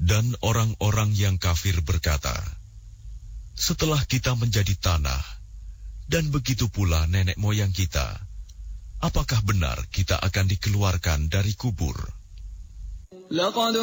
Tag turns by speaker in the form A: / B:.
A: Dan orang-orang yang kafir berkata, setelah kita menjadi tanah, dan begitu pula nenek moyang kita, apakah benar kita akan dikeluarkan dari kubur?
B: لقد